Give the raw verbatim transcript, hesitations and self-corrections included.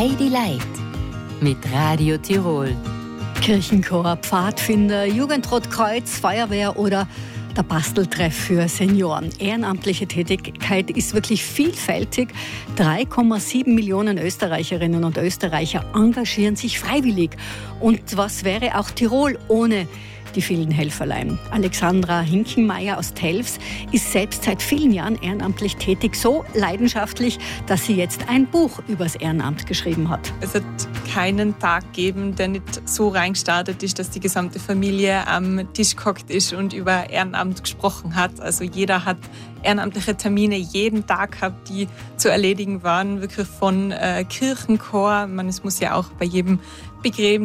Heidi Leit mit Radio Tirol. Kirchenchor, Pfadfinder, Jugendrotkreuz, Feuerwehr oder der Basteltreff für Senioren. Ehrenamtliche Tätigkeit ist wirklich vielfältig. drei Komma sieben Millionen Österreicherinnen und Österreicher engagieren sich freiwillig. Und was wäre auch Tirol ohne die vielen Helferlein? Alexandra Hinkenmeier aus Telfs ist selbst seit vielen Jahren ehrenamtlich tätig, so leidenschaftlich, dass sie jetzt ein Buch übers Ehrenamt geschrieben hat. Es hat keinen Tag gegeben, der nicht so reingestartet ist, dass die gesamte Familie am Tisch gehockt ist und über Ehrenamt gesprochen hat. Also jeder hat ehrenamtliche Termine jeden Tag gehabt, die zu erledigen waren, wirklich von äh, Kirchenchor. Man, es muss ja auch bei jedem Begräbnis